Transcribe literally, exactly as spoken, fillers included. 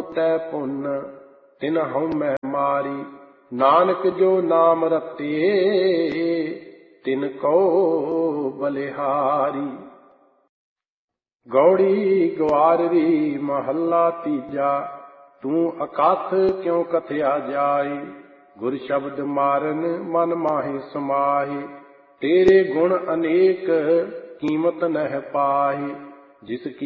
ਤੈ ਪੁੰਨ ਤਿਨ ਹਉਮੈ ਮਾਰੀ। ਨਾਨਕ ਜੋ ਨਾਮ ਰਤੇ ਤਿਨ ਕਉ ਬਲਿਹਾਰੀ। ਗੌੜੀ ਗਵਾਰਰੀ ਮਹੱਲਾ ਤੀਜਾ। ਤੂੰ ਅਕਥ ਕਿਉ ਕਥਿਆ ਜਾਏ, ਗੁਰ ਸ਼ਬਦ ਮਾਰਨ ਮਨ ਮਾਹੀ ਸਮਾਹੀ। ਤੇਰੇ ਗੁਣ ਅਨੇਕ ਕੀਮਤ ਨਹਿ ਪਾਹੀ, ਜਿਸ ਕੀ